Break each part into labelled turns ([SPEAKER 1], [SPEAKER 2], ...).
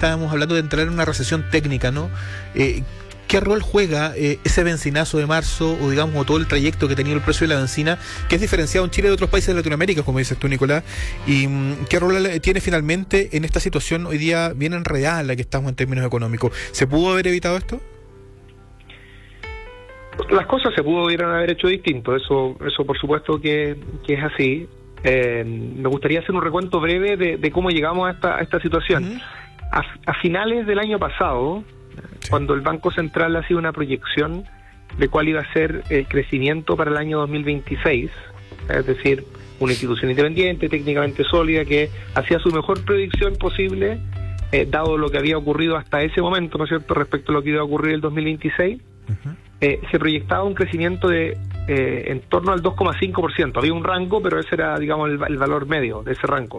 [SPEAKER 1] estábamos hablando de entrar en una recesión técnica, ¿no? ¿Qué rol juega ese benzinazo de marzo o digamos o todo el trayecto que ha tenido el precio de la benzina, que es diferenciado en Chile de otros países de Latinoamérica, como dices tú, Nicolás? ¿Y qué rol tiene finalmente en esta situación hoy día bien enredada en la que estamos en términos económicos? ¿Se pudo haber evitado esto?
[SPEAKER 2] Las cosas se pudieron haber hecho distinto, eso por supuesto que es así. Me gustaría hacer un recuento breve de cómo llegamos a esta situación. A finales del año pasado, cuando el Banco Central hacía una proyección de cuál iba a ser el crecimiento para el año 2026, es decir, una institución independiente, técnicamente sólida, que hacía su mejor predicción posible, dado lo que había ocurrido hasta ese momento, ¿no es cierto?, respecto a lo que iba a ocurrir el 2026, se proyectaba un crecimiento de en torno al 2,5%. Había un rango, pero ese era, digamos, el valor medio de ese rango.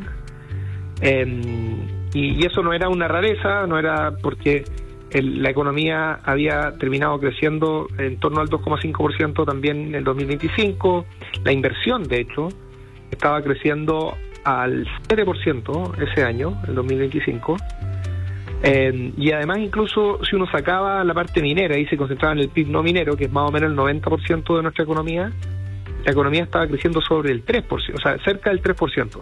[SPEAKER 2] Y eso no era una rareza, no era porque la economía había terminado creciendo en torno al 2,5% también en el 2025. La inversión, de hecho, estaba creciendo al 7% ese año, el 2025. Y además, incluso si uno sacaba la parte minera y se concentraba en el PIB no minero, que es más o menos el 90% de nuestra economía, la economía estaba creciendo sobre el 3%, o sea, cerca del 3%.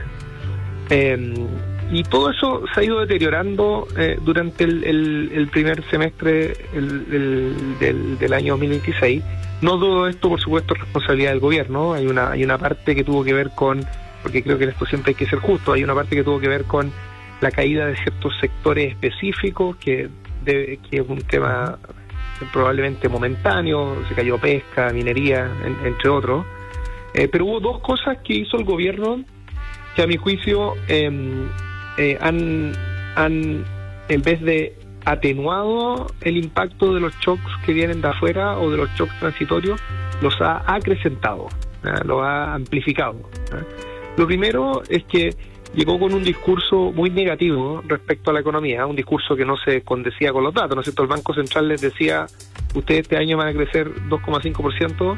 [SPEAKER 2] Y todo eso se ha ido deteriorando durante el primer semestre del año 2026. No todo esto, por supuesto, es responsabilidad del gobierno. Hay una parte que tuvo que ver con, porque creo que en esto siempre hay que ser justo, hay una parte que tuvo que ver con la caída de ciertos sectores específicos, que es un tema probablemente momentáneo. Se cayó pesca, minería, entre otros. Pero hubo dos cosas que hizo el gobierno que a mi juicio han en vez de atenuado el impacto de los shocks que vienen de afuera o de los shocks transitorios, los ha acrecentado, los ha amplificado. Lo primero es que llegó con un discurso muy negativo respecto a la economía, un discurso que no se condecía con los datos, ¿no es cierto? El Banco Central les decía, ustedes este año van a crecer 2,5%,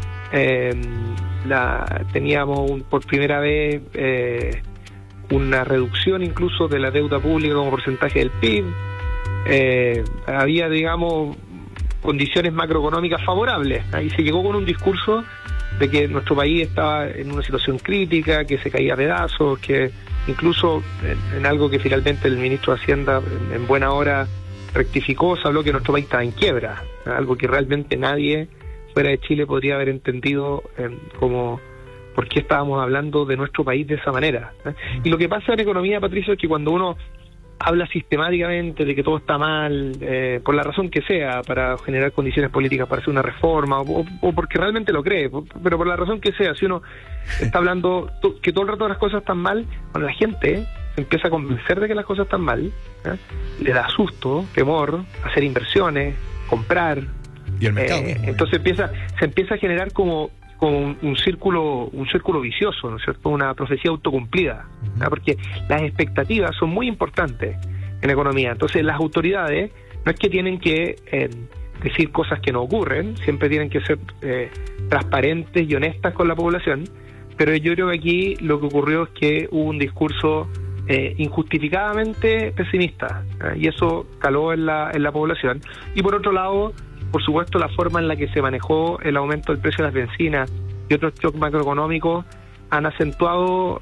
[SPEAKER 2] teníamos por primera vez una reducción incluso de la deuda pública como porcentaje del PIB, había, digamos, condiciones macroeconómicas favorables, y se llegó con un discurso de que nuestro país estaba en una situación crítica, que se caía a pedazos, que incluso en algo que finalmente el ministro de Hacienda en buena hora rectificó, se habló que nuestro país estaba en quiebra, algo que realmente nadie fuera de Chile podría haber entendido como por qué estábamos hablando de nuestro país de esa manera. Y lo que pasa en economía, Patricio, es que cuando uno habla sistemáticamente de que todo está mal, por la razón que sea, para generar condiciones políticas para hacer una reforma, o porque realmente lo cree, pero por la razón que sea, si uno está hablando que todo el rato las cosas están mal, bueno, la gente se empieza a convencer de que las cosas están mal, le da susto, temor, hacer inversiones, comprar,
[SPEAKER 1] y el mercado mismo,
[SPEAKER 2] entonces se empieza a generar como un círculo vicioso, ¿no es cierto? Una profecía autocumplida, porque las expectativas son muy importantes en economía. Entonces las autoridades no es que tienen que decir cosas que no ocurren, siempre tienen que ser transparentes y honestas con la población, pero yo creo que aquí lo que ocurrió es que hubo un discurso injustificadamente pesimista, y eso caló en la población. Y por otro lado, por supuesto, la forma en la que se manejó el aumento del precio de las bencinas y otros shocks macroeconómicos han acentuado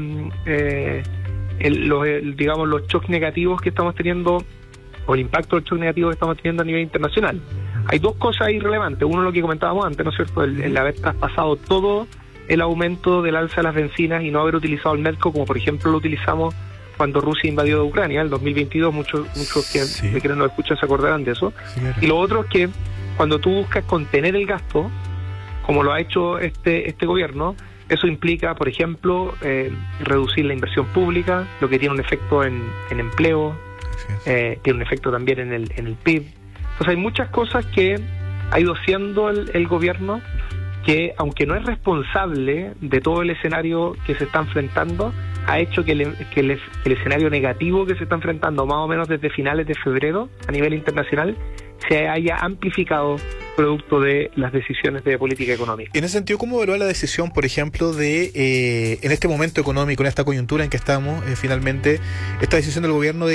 [SPEAKER 2] los shocks negativos que estamos teniendo, o el impacto del shock negativo que estamos teniendo a nivel internacional. Hay dos cosas ahí relevantes. Uno, lo que comentábamos antes, ¿no es cierto?, el haber traspasado todo el aumento del alza de las bencinas y no haber utilizado el mercado, como por ejemplo lo utilizamos cuando Rusia invadió Ucrania en el 2022, muchos que nos escuchan se acordarán de eso. Sí, claro. Y lo otro es que cuando tú buscas contener el gasto, como lo ha hecho este gobierno, eso implica, por ejemplo, reducir la inversión pública, lo que tiene un efecto en empleo, tiene un efecto también en el PIB. Entonces hay muchas cosas que ha ido haciendo el gobierno, que aunque no es responsable de todo el escenario que se está enfrentando, ha hecho que el escenario negativo que se está enfrentando más o menos desde finales de febrero a nivel internacional se haya amplificado producto de las decisiones de política económica.
[SPEAKER 1] En ese sentido, ¿cómo evalúa la decisión, por ejemplo, de en este momento económico, en esta coyuntura en que estamos, finalmente, esta decisión del gobierno de